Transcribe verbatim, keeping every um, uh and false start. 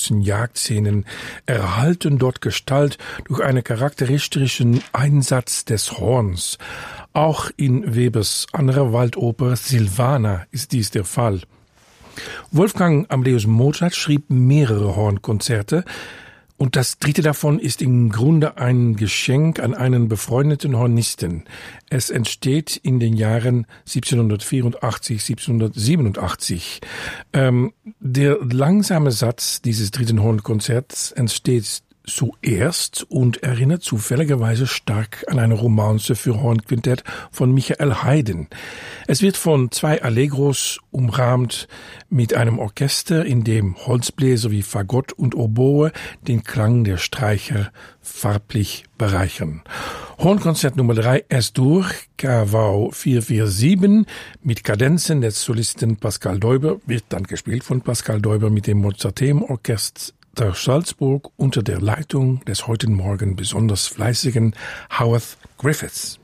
großen Jagdszenen erhalten dort Gestalt durch einen charakteristischen Einsatz des Horns. Auch in Webers anderer Waldoper Silvana ist dies der Fall. Wolfgang Amadeus Mozart schrieb mehrere Hornkonzerte, und das dritte davon ist im Grunde ein Geschenk an einen befreundeten Hornisten. Es entsteht in den Jahren siebzehnhundertvierundachtzig, siebzehnhundertsiebenundachtzig. Ähm, der langsame Satz dieses dritten Hornkonzerts entsteht zuerst und erinnert zufälligerweise stark an eine Romanze für Hornquintett von Michael Haydn. Es wird von zwei Allegros umrahmt mit einem Orchester, in dem Holzbläser wie Fagott und Oboe den Klang der Streicher farblich bereichern. Hornkonzert Nummer drei S-Dur, K V vier vier sieben, mit Kadenzen des Solisten Pascal Deuber, wird dann gespielt von Pascal Deuber mit dem Mozarteum Orchester der Salzburg unter der Leitung des heute Morgen besonders fleißigen Howard Griffiths.